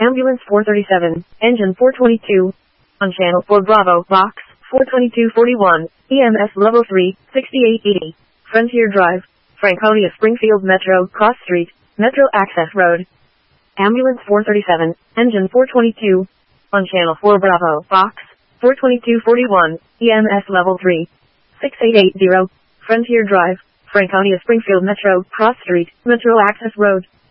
Ambulance 437, Engine 422. On Channel 4 Bravo, Box 42241, EMS Level 3, 6880. Frontier Drive, Franconia Springfield Metro, Cross Street, Metro Access Road. Ambulance 437, Engine 422. On Channel 4 Bravo, Box 42241, EMS Level 3, 6880. Frontier Drive, Franconia Springfield Metro, Cross Street, Metro Access Road.